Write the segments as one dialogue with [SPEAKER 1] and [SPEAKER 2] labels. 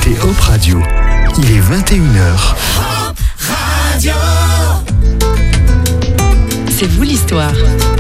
[SPEAKER 1] écoutez Hop Radio. Il est 21h.
[SPEAKER 2] Hop Radio.
[SPEAKER 3] C'est vous l'histoire.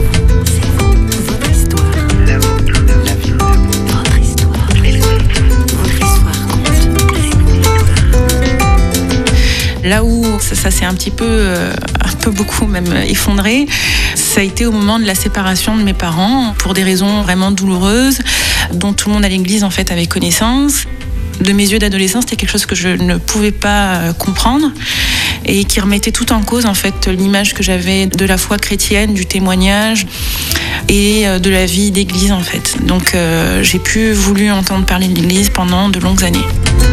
[SPEAKER 4] Là où ça s'est un peu beaucoup même effondré, ça a été au moment de la séparation de mes parents pour des raisons vraiment douloureuses dont tout le monde à l'église en fait avait connaissance. De mes yeux d'adolescence, c'était quelque chose que je ne pouvais pas comprendre et qui remettait tout en cause en fait l'image que j'avais de la foi chrétienne, du témoignage et de la vie d'église en fait. Donc j'ai plus voulu entendre parler de l'église pendant de longues années.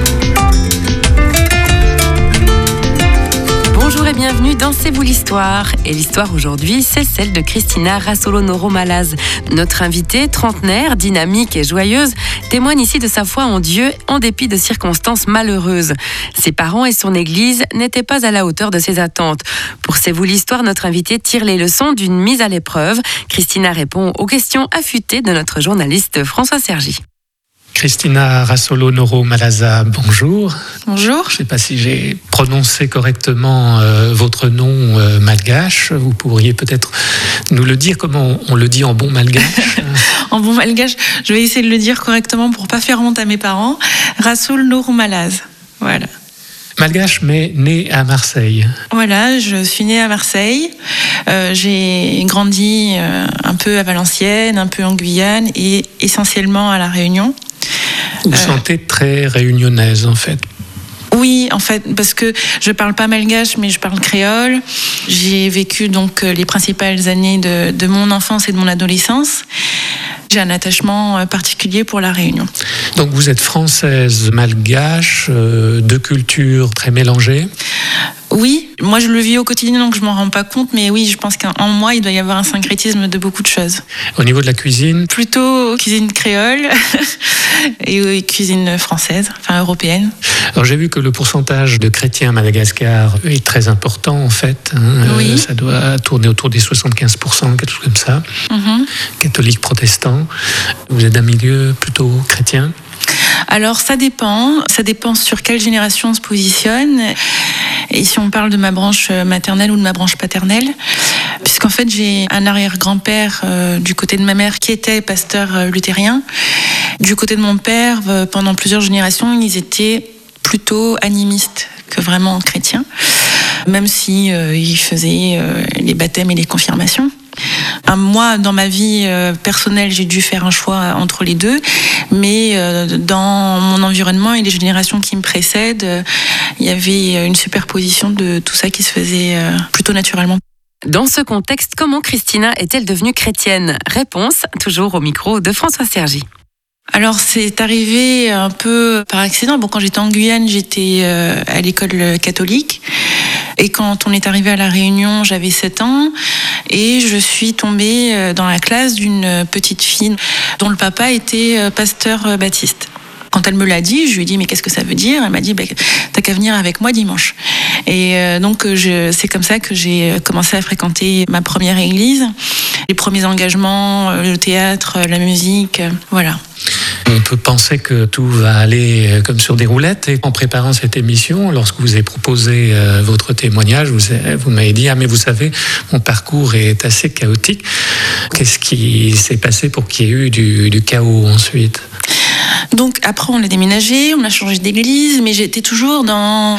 [SPEAKER 3] Bonjour et bienvenue dans C'est vous l'histoire. Et l'histoire aujourd'hui, c'est celle de Cristina Rasolonoro-Malaz. Notre invitée, trentenaire, dynamique et joyeuse, témoigne ici de sa foi en Dieu en dépit de circonstances malheureuses. Ses parents et son église n'étaient pas à la hauteur de ses attentes. Pour C'est vous l'histoire, notre invitée tire les leçons d'une mise à l'épreuve. Cristina répond aux questions affûtées de notre journaliste François Sergi.
[SPEAKER 5] Cristina Rasolonoro-Malaz, bonjour.
[SPEAKER 4] Bonjour.
[SPEAKER 5] Je ne sais pas si j'ai prononcé correctement votre nom malgache. Vous pourriez peut-être nous le dire, comment on le dit en bon malgache.
[SPEAKER 4] En bon malgache, je vais essayer de le dire correctement pour ne pas faire honte à mes parents. Rasolonoro-Malaz, voilà.
[SPEAKER 5] Malgache, mais née à Marseille.
[SPEAKER 4] Voilà, je suis née à Marseille. J'ai grandi un peu à Valenciennes, un peu en Guyane et essentiellement à La Réunion.
[SPEAKER 5] Vous vous sentez très réunionnaise, en fait.
[SPEAKER 4] Oui, en fait, parce que je parle pas malgache, mais je parle créole. J'ai vécu donc les principales années de mon enfance et de mon adolescence. J'ai un attachement particulier pour La Réunion.
[SPEAKER 5] Donc vous êtes française, malgache, de culture très mélangée.
[SPEAKER 4] Oui, moi je le vis au quotidien donc je m'en rends pas compte, mais oui, je pense qu'en moi il doit y avoir un syncrétisme de beaucoup de choses.
[SPEAKER 5] Au niveau de la cuisine ?
[SPEAKER 4] Plutôt cuisine créole et cuisine française, enfin européenne.
[SPEAKER 5] Alors j'ai vu que le pourcentage de chrétiens à Madagascar est très important en fait.
[SPEAKER 4] Oui.
[SPEAKER 5] Ça doit tourner autour des 75%, quelque chose comme ça. Catholiques, protestants. Vous êtes d'un milieu plutôt chrétien ?
[SPEAKER 4] Alors ça dépend sur quelle génération on se positionne et si on parle de ma branche maternelle ou de ma branche paternelle, puisqu'en fait j'ai un arrière-grand-père du côté de ma mère qui était pasteur luthérien. Du côté de mon père, pendant plusieurs générations, ils étaient plutôt animistes que vraiment chrétiens, même si ils faisaient les baptêmes et les confirmations. Moi, dans ma vie personnelle, j'ai dû faire un choix entre les deux, mais dans mon environnement et les générations qui me précèdent, il y avait une superposition de tout ça qui se faisait plutôt naturellement.
[SPEAKER 3] Dans ce contexte, comment Cristina est-elle devenue chrétienne ? Réponse, toujours au micro de François Sergi.
[SPEAKER 4] Alors c'est arrivé un peu par accident. Bon, quand j'étais en Guyane, j'étais à l'école catholique. Et quand on est arrivé à La Réunion, j'avais 7 ans et je suis tombée dans la classe d'une petite fille dont le papa était pasteur baptiste. Quand elle me l'a dit, je lui ai dit mais qu'est-ce que ça veut dire ? Elle m'a dit t'as qu'à venir avec moi dimanche. Et donc c'est comme ça que j'ai commencé à fréquenter ma première église, les premiers engagements, le théâtre, la musique, voilà.
[SPEAKER 5] On peut penser que tout va aller comme sur des roulettes. Et en préparant cette émission, lorsque vous avez proposé votre témoignage, vous m'avez dit « Ah, mais vous savez, mon parcours est assez chaotique. » Qu'est-ce qui s'est passé pour qu'il y ait eu du chaos ensuite ?
[SPEAKER 4] Donc après, on a déménagé, on a changé d'église, mais j'étais toujours dans...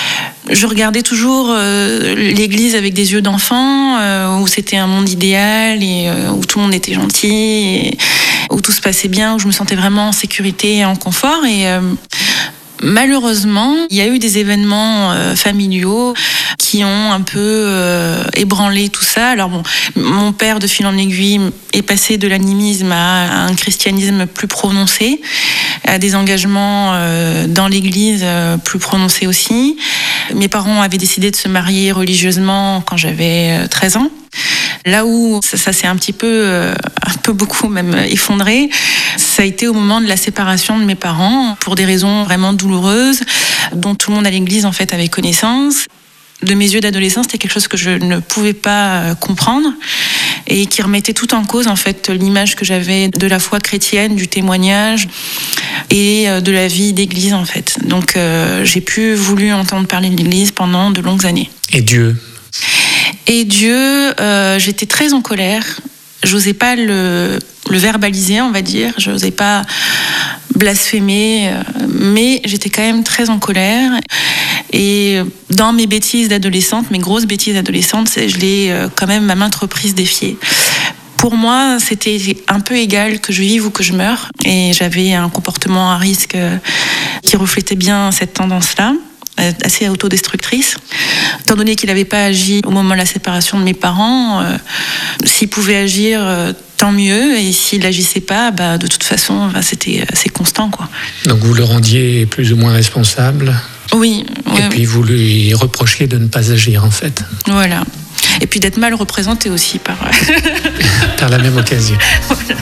[SPEAKER 4] Je regardais toujours l'église avec des yeux d'enfant, où c'était un monde idéal et où tout le monde était gentil, et où tout se passait bien, où je me sentais vraiment en sécurité et en confort. Et malheureusement, il y a eu des événements familiaux qui ont un peu ébranlé tout ça. Alors bon, mon père, de fil en aiguille, est passé de l'animisme à un christianisme plus prononcé, à des engagements dans l'église plus prononcés aussi. Mes parents avaient décidé de se marier religieusement quand j'avais 13 ans. Là où ça s'est un peu beaucoup même effondré, ça a été au moment de la séparation de mes parents, pour des raisons vraiment douloureuses, dont tout le monde à l'église en fait avait connaissance. De mes yeux d'adolescence, c'était quelque chose que je ne pouvais pas comprendre et qui remettait tout en cause en fait l'image que j'avais de la foi chrétienne, du témoignage et de la vie d'église en fait. Donc j'ai plus voulu entendre parler de l'église pendant de longues années.
[SPEAKER 5] Et Dieu,
[SPEAKER 4] j'étais très en colère. J'osais pas le verbaliser, on va dire. J'osais pas blasphémer, mais j'étais quand même très en colère. Et dans mes bêtises d'adolescente, mes grosses bêtises d'adolescente, je l'ai quand même à maintes reprises défié. Pour moi, c'était un peu égal que je vive ou que je meure. Et j'avais un comportement à risque qui reflétait bien cette tendance-là, assez autodestructrice. Étant donné qu'il n'avait pas agi au moment de la séparation de mes parents, s'il pouvait agir, tant mieux. Et s'il n'agissait pas, de toute façon, c'était assez constant, quoi.
[SPEAKER 5] donc vous le rendiez plus ou moins responsable.
[SPEAKER 4] Oui.
[SPEAKER 5] Et puis vous lui reprochiez de ne pas agir, en fait.
[SPEAKER 4] Voilà. Et puis d'être mal représenté aussi par...
[SPEAKER 5] Par la même occasion.
[SPEAKER 4] Voilà.